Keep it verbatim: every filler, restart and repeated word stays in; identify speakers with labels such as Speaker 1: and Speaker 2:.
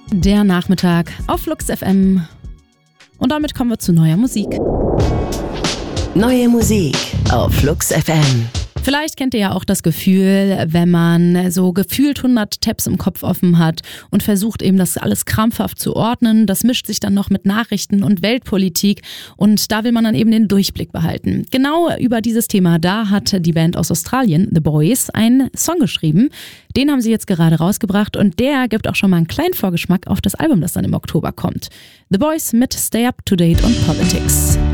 Speaker 1: Der Nachmittag auf Flux F M. Und damit kommen wir zu neuer Musik.
Speaker 2: Neue Musik auf Flux F M.
Speaker 1: Vielleicht kennt ihr ja auch das Gefühl, wenn man so gefühlt hundert Tabs im Kopf offen hat und versucht eben das alles krampfhaft zu ordnen. Das mischt sich dann noch mit Nachrichten und Weltpolitik und da will man dann eben den Durchblick behalten. Genau über dieses Thema, da hat die Band aus Australien, The Boys, einen Song geschrieben. Den haben sie jetzt gerade rausgebracht und der gibt auch schon mal einen kleinen Vorgeschmack auf das Album, das dann im Oktober kommt. The Boys mit Stay Up to Date on Politics.